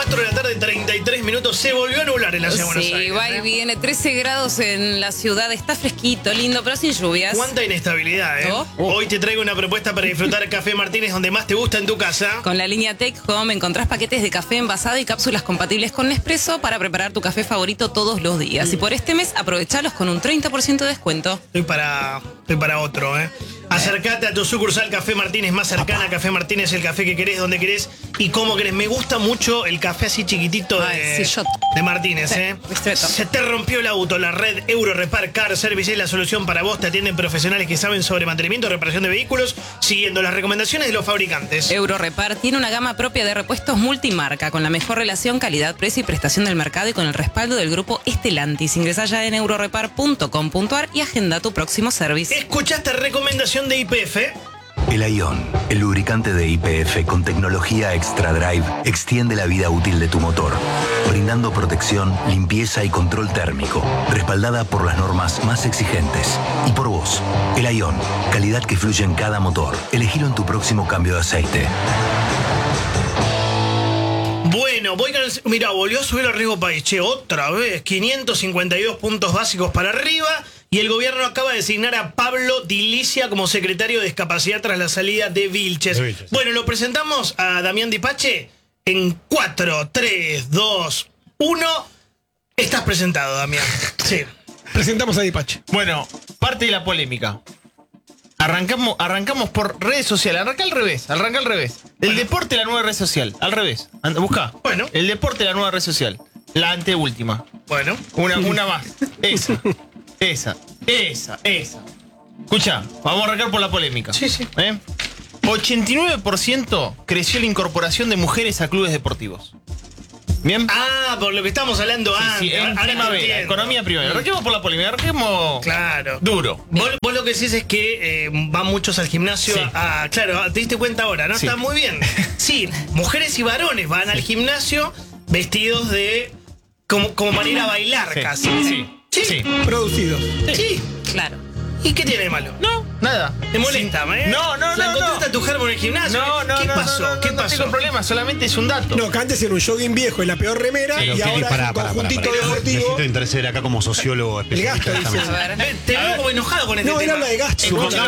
4 de la tarde, 33 minutos. Se volvió a nublar en la ciudad de Buenos Aires. Sí, va y viene. 13 grados en la ciudad. Está fresquito, lindo, pero sin lluvias. Cuánta inestabilidad, ¿eh? ¿Oh? Hoy te traigo una propuesta para disfrutar Café Martínez donde más te gusta en tu casa. Con la línea Take Home encontrás paquetes de café envasado y cápsulas compatibles con Nespresso para preparar tu café favorito todos los días. Y por este mes, aprovechalos con un 30% de descuento. Estoy para otro, ¿eh? Acércate a tu sucursal Café Martínez más cercana. Café Martínez, el café que querés, donde querés y cómo querés. Me gusta mucho el café así chiquitito de Martínez, ¿eh? Se te rompió el auto. La red Euro Repar Car Service es la solución para vos. Te atienden profesionales que saben sobre mantenimiento y reparación de vehículos, siguiendo las recomendaciones de los fabricantes. Euro Repar tiene una gama propia de repuestos multimarca, con la mejor relación calidad-precio y prestación del mercado y con el respaldo del grupo Estelantis. Ingresá ya en eurorepar.com.ar y agenda tu próximo service. ¿Escuchaste recomendación de YPF? El Ion, el lubricante de YPF con tecnología Extra Drive, extiende la vida útil de tu motor, brindando protección, limpieza y control térmico, respaldada por las normas más exigentes. Y por vos, el Ion, calidad que fluye en cada motor. Elegilo en tu próximo cambio de aceite. Bueno, mira, volvió a subir el riesgo país. Che, otra vez, 552 puntos básicos para arriba. Y el gobierno acaba de designar a Pablo Dilicia como secretario de Discapacidad tras la salida de Vilches. Bueno, lo presentamos a Damián Dipache en 4, 3, 2, 1. Estás presentado, Damián. Sí. Presentamos a Dipache. Bueno, parte de la polémica. Arrancamos por redes sociales. Arranca al revés. El deporte, la nueva red social. Al revés. Busca. Bueno. El deporte, la nueva red social. La anteúltima. Bueno. Una más. Esa. Escucha, vamos a arrancar por la polémica. Sí. 89% creció la incorporación de mujeres a clubes deportivos. ¿Bien? Ah, por lo que estábamos hablando antes. Sí, en primavera, economía primavera. Arranquemos por la polémica, arranquemos claro. Duro. Vos lo que decís es que van muchos al gimnasio. Sí. Claro, te diste cuenta ahora, ¿no? Sí. Está muy bien. Sí, mujeres y varones van al gimnasio vestidos de como para ir a bailar casi. Sí. Producidos. Sí. Claro. ¿Y qué tiene de malo? No, nada. ¿Te molesta, eh? No. ¿La encontraste a tu germo en el gimnasio? ¿Qué pasó? ¿Qué No pasó? tengo problema, solamente es un dato. No, que antes era un jogging viejo y la peor remera, y ahora es un conjuntito deportivo. Necesito interceder acá como sociólogo El gasto, especialista. dice. A ver. Te veo como enojado con este No, él tema. habla de gasto.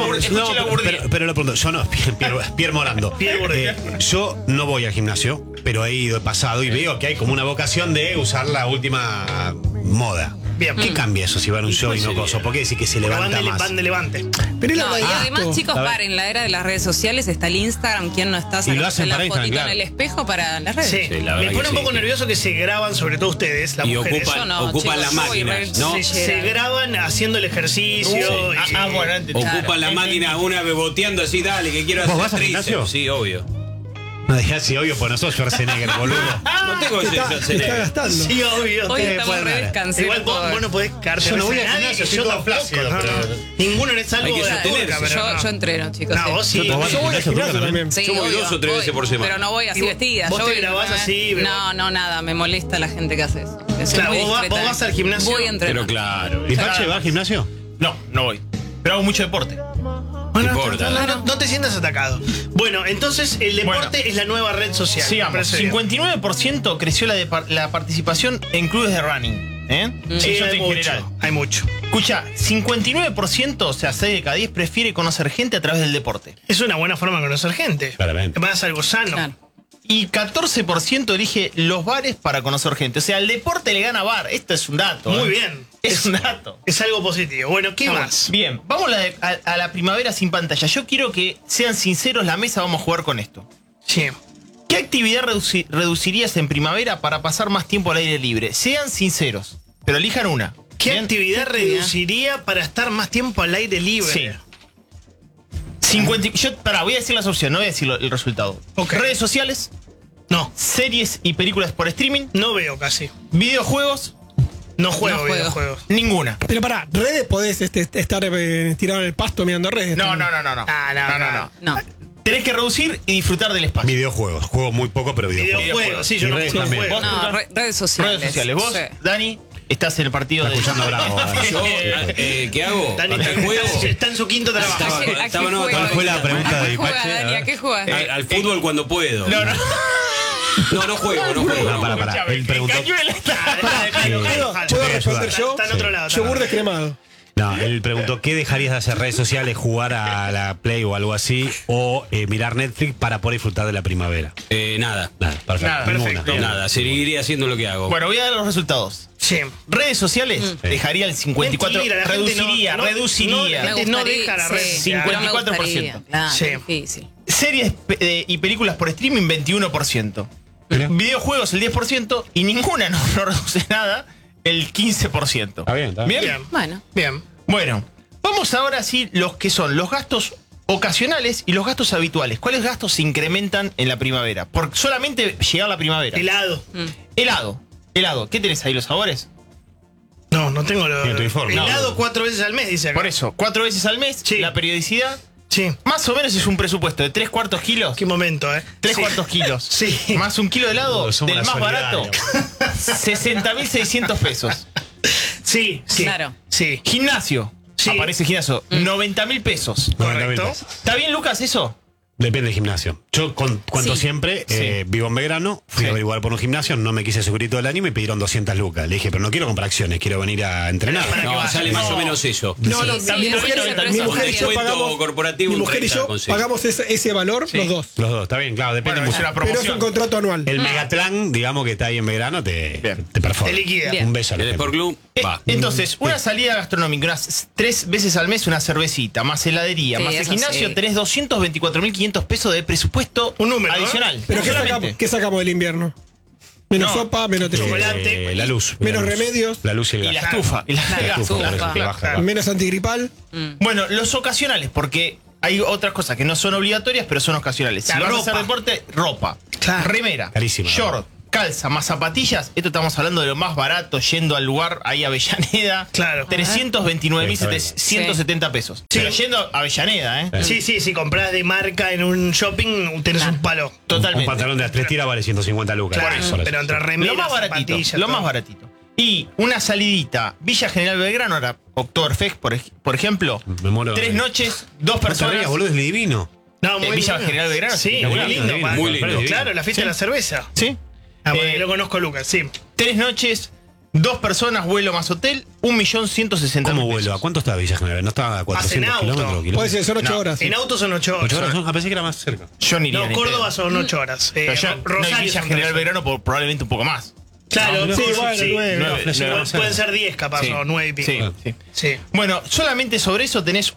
Pero lo pregunto, yo no, Pierre Morando. Yo no voy al gimnasio, pero he ido, he pasado y veo que hay como una vocación de usar la última moda. Bien. ¿Qué cambia eso si van a un show y no coso? ¿Por qué decir que se levanta más? Van de levante. Pero él No, habla y de además, gasto. chicos, paren, la era de las redes sociales está el Instagram. ¿Quién no está Y lo sacándose hacen la para fotito Instagram, en el espejo para las redes? Sí, la me verdad pone que un poco sí. nervioso que se graban, sobre todo ustedes, las Y mujeres. Yo ocupan, no, ocupan chicos, las yo voy máquinas, ¿no? Se graban haciendo el ejercicio. Bueno, antes. Ocupan la máquina, una beboteando así, dale, que quiero hacer ¿Vos vas al tríceps. gimnasio? Sí, obvio. No dejás si obvio, pues nosotros Schwarzenegger, boludo. No tengo Te ese está gastando. Sí, obvio. Hoy Ustedes estamos pueden re dar. descansados. Igual vos no podés quedarte. Yo no a voy veces al nadie, gimnasio, y estoy yo todo tampoco, flácido, ¿no? pero- Ninguno es algo Hay que de sostenerse. turca, pero Yo entreno, chicos. No, sí. vos sí. Yo voy al gimnasio gimnasio también. Sí, Yo voy obvio, 2 o 3 veces por semana. Pero no voy así Y vos- vestida. vos yo te voy, grabás así, No, nada. Me molesta la gente que hace eso. Yo soy Claro, muy vos discreta, vas al gimnasio. Voy a entrenar. Pero claro. ¿Dipache va al gimnasio? No voy. Pero hago mucho deporte. Bueno, importa. no te sientas atacado. Bueno, entonces el deporte Bueno. es la nueva red social. Sigamos. Parece bien. 59% creció la participación en clubes de running. Sí, Eso hay en general. mucho. Hay mucho. Escucha, 59%, o sea, 6 de cada 10, prefiere conocer gente a través del deporte. Es una buena forma de conocer gente. Claramente. Vas a algo sano. Claro. Y 14% elige los bares para conocer gente. O sea, el deporte le gana a bar. Esto es un dato. Muy bien. Es un dato. Es algo positivo. Bueno, ¿qué más? Bien, vamos a la primavera sin pantalla. Yo quiero que sean sinceros la mesa, vamos a jugar con esto. Sí. ¿Qué actividad reducirías en primavera para pasar más tiempo al aire libre? Sean sinceros, pero elijan una. ¿Qué ¿Bien? actividad reduciría para estar más tiempo al aire libre? Sí. Voy a decir las opciones, no voy a decir el resultado. Ok. Redes sociales, No, series y películas por streaming, no veo casi. videojuegos, No juego No juego. videojuegos. ninguna. Pero pará, redes podés estar tirado en el pasto mirando redes. No. No. Tenés que reducir y disfrutar del espacio. Videojuegos. Juego muy poco, pero videojuegos. Videojuegos, sí, yo Y no redes juego también. juegos. No, redes sociales. Redes sociales. Vos, Sí. Dani, estás en el partido Está de... escuchando Bravo. Yo, ¿qué hago? Dani ¿Al juego? está en su quinto trabajo. ¿A qué- a qué Estaba- no, juega? ¿cuál fue la pregunta ¿A de qué juega, Dipache? A Dani? ver. ¿A qué juega? Al fútbol cuando puedo. No. No juego. No, para. Él preguntó. ¿Puedo responder yo? Está en otro lado. Yogur descremado. No, él preguntó qué dejarías de hacer redes sociales, jugar a la Play o algo así, o mirar Netflix para poder disfrutar de la primavera. Nada. Perfecto. Nada, Ninguna. perfecto. Bien. Nada, seguiría haciendo lo que hago. Bueno, voy a dar los resultados. Sí. Redes sociales dejaría el 54%. Mentira, la gente reduciría. No, Me reduciría. gustaría, deja la red. sí, 54%. pero me gustaría. Claro, Sí. difícil. Series y películas por streaming, 21%. Mirá. Videojuegos, el 10%. Y ninguna no reduce nada, el 15%. Está bien, está bien. ¿Bien? Bien. Bueno, Bien. Bueno, vamos ahora sí los que son los gastos ocasionales y los gastos habituales. ¿Cuáles gastos se incrementan en la primavera? Por solamente llegar la primavera. Helado. Helado. ¿Qué tenés ahí, los sabores? No tengo lo. Tiene tu informe. Helado No. 4 veces al mes, dice acá. Por eso, 4 veces al mes, Sí. la periodicidad. Sí. Más o menos es un presupuesto de 3/4 kilos. Qué momento, ¿eh? 3/4 kilos. Sí. Más un kilo de helado No, somos del la más barato. solidaria. 60.600 pesos. Sí. Claro. Sí. Gimnasio. Sí. Aparece gimnasio. 90.000 pesos. 90.000 Correcto. pesos. ¿Está bien, Lucas, eso? Depende del gimnasio. Yo cuento Sí. siempre, Sí. vivo en Belgrano, fui Sí. a averiguar por un gimnasio, no me quise subir todo el año y me pidieron 200 lucas. Le dije, pero no quiero comprar acciones, quiero venir a entrenar. Para que No, vaya. sale más No. o menos eso. No, Sí, no, sí, mi ese mujer, precio mi es mujer y yo descuento pagamos. corporativo, Mi mujer y 30 yo consejo. pagamos ese valor, Sí. los dos. Los dos, está bien, claro, depende Bueno, es mucho. una Pero es promoción. un contrato anual. El Megatlán, digamos que está ahí en Belgrano, te Bien. perfora. Te liquida. Bien. Un beso a la El gente. Sport Club va. Entonces, una salida gastronómica, unas 3 veces al mes una cervecita, más heladería, Sí, más el eso gimnasio, sí. tenés 224.500 pesos de presupuesto Un número, adicional. ¿Pero qué Solamente. sacamos del invierno? Menos No. sopa, menos té, Chocolate. La luz. menos la luz. remedios, La luz y el Y la gas. estufa. Y la Claro, gas. Estufa, por eso, Claro. que baja. menos antigripal. Bueno, los ocasionales, porque hay otras cosas que no son obligatorias, pero son ocasionales. Si La vas a hacer ropa. deporte, ropa, Claro. remera, Carísima la short, calza, más zapatillas. Esto estamos hablando de lo más barato, yendo al lugar ahí a Avellaneda. Claro. 329.770 pesos. Sí. Pero yendo a Avellaneda, ¿eh? Sí, si compras de marca en un shopping, tenés un palo. Totalmente. Un pantalón de las 3 tiras vale 150 lucas. Claro, Por eso. pero entre remeras, Lo más baratito. zapatillas, Lo todo. más baratito. Y una salidita, Villa General Belgrano, ahora Oktoberfest, por ejemplo. Me muero. 3 noches, 2 No te personas. rías, boludo, es divino. No, muy Villa lindo. General Belgrano, Sí, muy espectacular. lindo. Divino, para- muy lindo. Claro, la fiesta de la cerveza. Sí. Ah, porque Eh, lo conozco, Lucas, sí. 3 noches, 2 personas, vuelo más hotel, 1.160.000 ¿Cómo pesos. vuelo? ¿A cuánto está Villa General? ¿No está a 400 auto. kilómetros? Puede ser, son 8 horas. En auto son 8 ¿8 horas. horas son? Ah, pensé que era más cerca. Yo ni iría No, ni Córdoba pedo. son 8 horas. Pero yo, no, y Rosario Villa son General 3. Belgrano probablemente un poco más. Claro, No, sí, sí, bueno, sí. 9, Nueve, nueve. nueve. Pueden ser 10 capaz, Sí. o 9 y pico. Sí, sí. Sí. Bueno, solamente sobre eso tenés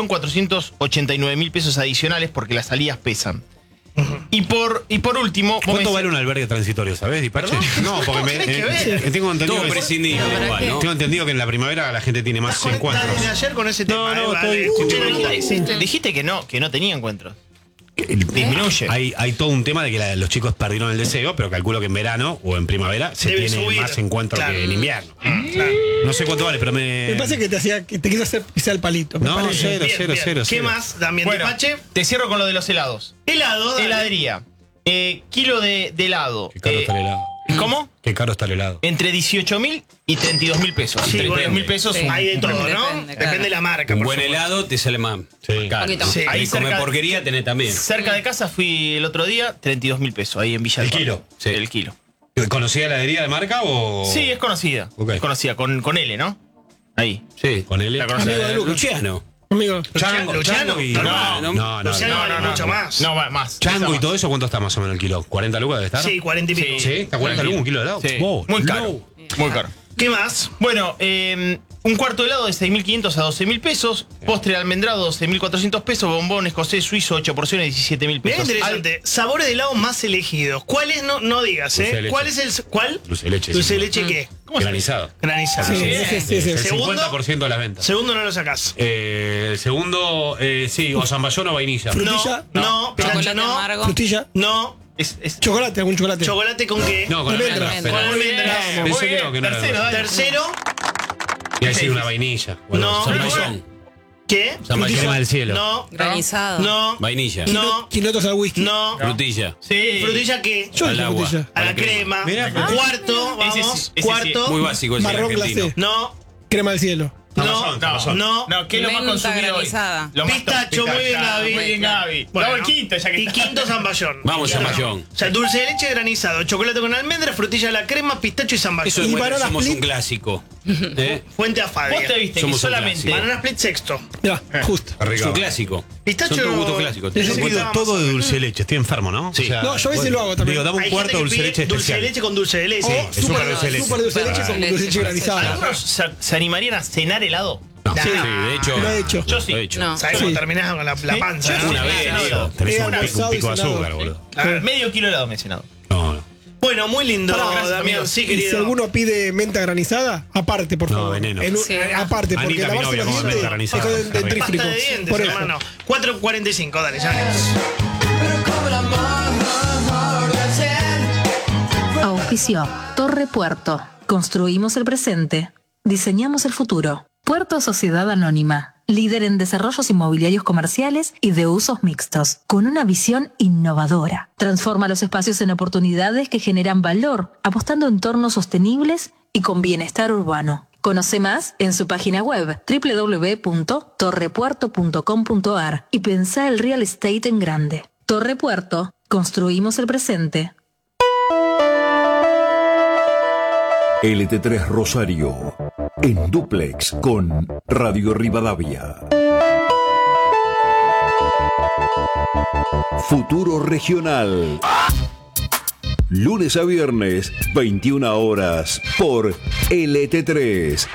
1.489.000 pesos adicionales porque las salidas pesan. Y por último, vos ¿Cuánto me vale un albergue transitorio, sabés, Dipache? No, porque tenés que ver. tengo entendido Todo que, prescindible, No, igual, ¿no? tengo entendido que en la primavera la gente tiene más Estás encuentros. desde ayer con ese tema. no, vale. estoy- Escuché la nota. dijiste que no tenía encuentros. Disminuye. Hay todo un tema de que los chicos perdieron el deseo, pero calculo que en verano o en primavera se Debe tiene subir. más encuentros Claro. que en invierno. Claro. No sé cuánto vale, pero me. Me parece que te quiso hacer pisar el palito. me No, parece. cero, Bien, cero, bien. cero, ¿Qué cero. más? También Bueno, despache. te cierro con lo de los helados. Helado. dale. Heladería. Kilo de helado. Qué caro está el helado. ¿Cómo? Qué caro está el helado. Entre 18.000 y 32.000 pesos. Sí, 32.000 pesos. Sí. Hay de todo, Depende, ¿no? claro. Depende de la marca. Un por buen supuesto. helado te sale más Sí. caro. Poquito. Sí. Ahí Ahí come cerca- porquería tenés también. Cerca de casa fui el otro día, 32.000 pesos, ahí en Villa ¿El del kilo? Parque. Sí, el kilo. ¿Conocía la heladería de marca o.? Sí, es conocida. Ok. Es conocida, con L, ¿no? Ahí. Sí. Con él. La conocí. Amigo de Lucas. Luciano. Amigo. Luciano. y. No, no. Luciano vale mucho más. No, más. Chango y Pesa todo eso, ¿cuánto está más o menos el kilo? ¿40 lucas debe estar? Sí, 40 y pico. ¿Sí? ¿Está 40 lucas un kilo de helado? Sí. Wow, Muy no. caro. Muy caro. ¿Qué más? Bueno, un cuarto de helado de 6.500 a 12.000 pesos. Postre de almendrado, 12.400 pesos. Bombón escocés suizo, 8 porciones, 17.000 Mirá pesos. interesante. Sabores de helado más elegidos. ¿Cuáles? No digas, Dulce de ¿eh? leche. ¿Cuál es el. ¿Cuál? Dulce de leche. Dulce de sí. leche, ¿qué? Granizado. Granizado. Sí, Bien. sí, sí, Es el ¿Segundo? 50% de las ventas. Segundo no lo sacás. El segundo, sí, o zamballón o vainilla. Frutilla. No, pistacho Chocolate no. amargo. Frutilla. No. Es Chocolate, algún chocolate. ¿Chocolate con qué? No, con Almendra. almendras. Con pero- almendras. Pensé que no era. Tercero, dale. Tercero, Y ahí sí, una vainilla. No. Zamballón. ¿qué? Zamballón. Crema del cielo. No. Granizado. No. Vainilla. No. Quinotos al whisky. No. Frutilla. Sí. ¿Frutilla qué? Yo Al dije agua. frutilla. A la crema. Mirá, Cuarto, Ese sí, vamos. ese sí. Cuarto. Muy básico ese Marrón argentino. glacé. No. Crema del cielo. No, ¿qué es lo más Menta consumido hoy? granizada. Lo más Pistacho, top. muy bien, Gaby. Muy bien, Gaby. Bueno, Vamos al quinto, ya que y está. quinto zamballón. Vamos, zamballón. O sea, dulce de leche granizado, chocolate con almendras, frutilla a la crema, pistacho y zamballón. Eso es ¿Y bueno, banana somos split? un clásico. ¿Eh? Fuente a Vos Fabia. te viste Somos que un solamente. clásico. Banana split sexto. Mirá, justo. Es un clásico. Pistacho. Son todos gustos clásicos. Yo Necesitaba pido más todo de o dulce de leche, estoy enfermo, ¿no? Sí. No, yo a veces lo hago también. Digo, dame un Hay cuarto gente que dulce de pide leche dulce de especial. leche con dulce de leche. Sí, es súper dulce de leche. Súper dulce de leche con dulce de leche granizada. ¿Algunos se animarían a cenar helado? No. Nah. Sí, de hecho. Lo he hecho. Yo sí. Lo he hecho. No. ¿Sabes cómo terminás con la panza? Yo no? Una sí. vez, Sí. digo. Tenés He un almorzado pico de y cenado. azúcar, boludo. Medio kilo de helado me he cenado. No. Bueno, muy lindo, Gracias, Damián. amigo. Sí, Y querido. si alguno pide menta granizada, aparte, por No, favor. veneno. Sí. Aparte, porque Anita, mi lavarse novia, los come dientes menta granizada. es Está rico. dentrífico. Pasta de dientes, Por eso. hermano. 4:45, dale, ya venimos. Auspicio. Torre Puerto. Construimos el presente. Diseñamos el futuro. Puerto Sociedad Anónima. Líder en desarrollos inmobiliarios comerciales y de usos mixtos. Con una visión innovadora. Transforma los espacios en oportunidades que generan valor, apostando en entornos sostenibles y con bienestar urbano. Conoce más en su página web www.torrepuerto.com.ar y pensá el real estate en grande. Torre Puerto. Construimos el presente. LT3 Rosario, en dúplex con Radio Rivadavia. Futuro Regional. Lunes a viernes, 21 horas, por LT3.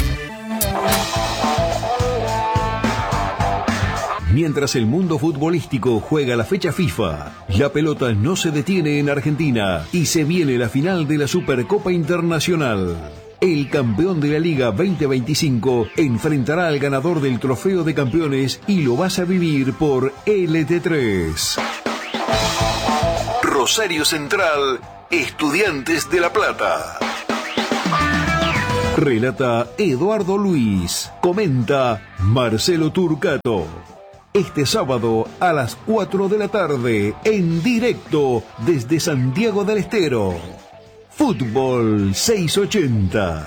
Mientras el mundo futbolístico juega la fecha FIFA, la pelota no se detiene en Argentina y se viene la final de la Supercopa Internacional. El campeón de la Liga 2025 enfrentará al ganador del Trofeo de Campeones y lo vas a vivir por LT3. Rosario Central, Estudiantes de La Plata. Relata Eduardo Luis. Comenta Marcelo Turcato. Este sábado a las 4 de la tarde, en directo desde Santiago del Estero. Fútbol 680.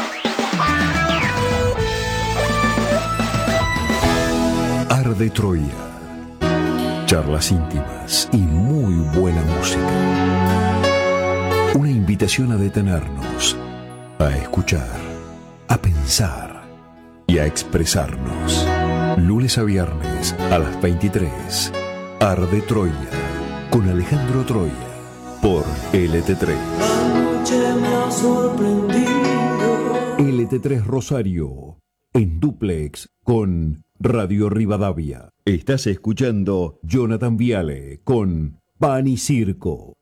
Arde Troya. Charlas íntimas y muy buena música. Una invitación a detenernos, a escuchar, a pensar y a expresarnos. Lunes a viernes a las 23. Arde Troya con Alejandro Troya por LT3. LT3 Rosario en dúplex con Radio Rivadavia. Estás escuchando Jonathan Viale con Pan y Circo.